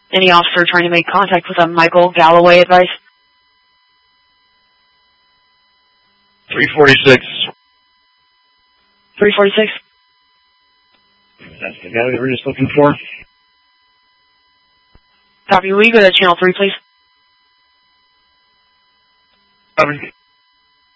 Any officer trying to make contact with a Michael Galloway advice? 346. 346? That's the guy we were just looking for. Copy. Will you go to channel 3, please? Copy.